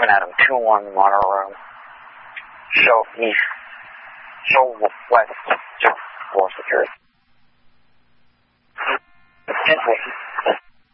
Kevin Adam 2-1 Monroe. Show east. Show west. 4 security. Central